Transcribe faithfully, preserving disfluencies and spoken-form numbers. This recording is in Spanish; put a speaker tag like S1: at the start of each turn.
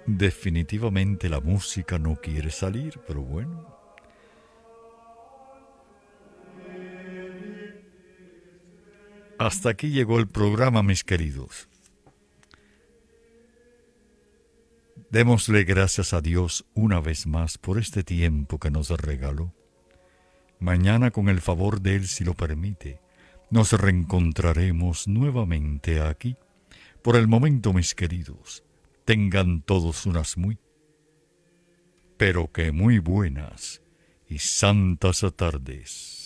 S1: Definitivamente la música no quiere salir, pero bueno. Hasta aquí llegó el programa, mis queridos. Démosle gracias a Dios una vez más por este tiempo que nos regaló. Mañana, con el favor de Él, si lo permite, nos reencontraremos nuevamente aquí. Por el momento, mis queridos, tengan todos unas muy, pero que muy buenas y santas tardes.